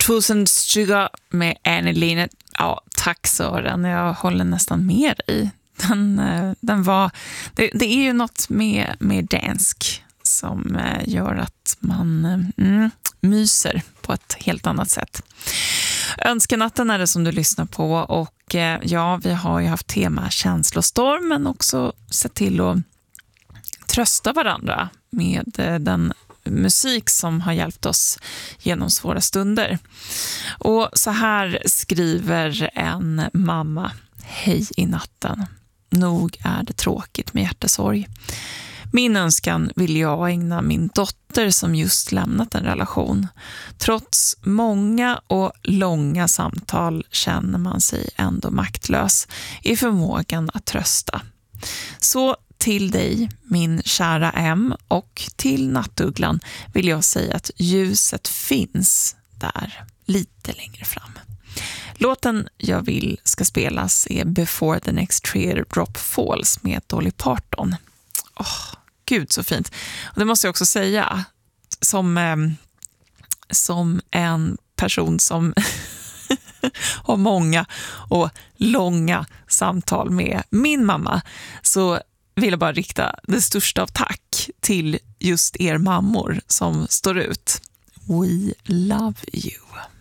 2020 med Annie Linnet. Ja, tack Sören. Jag håller nästan med i. Den var... Det är ju något med dansk som gör att man myser på ett helt annat sätt. Önskenatten är det som du lyssnar på, och ja, vi har ju haft tema känslostorm, men också sett till att trösta varandra med den musik som har hjälpt oss genom svåra stunder. Och så här skriver en mamma: hej i natten. Nog är det tråkigt med hjärtesorg. Min önskan vill jag ägna min dotter som just lämnat en relation. Trots många och långa samtal känner man sig ändå maktlös i förmågan att trösta. Så till dig, min kära M, och till nattugglan vill jag säga att ljuset finns där lite längre fram. Låten jag vill ska spelas är Before the Next Teardrop Falls med Dolly Parton. Gud så fint. Och det måste jag också säga, som en person som har många och långa samtal med min mamma, så vill jag bara rikta det största av tack till just er mammor som står ut. We love you.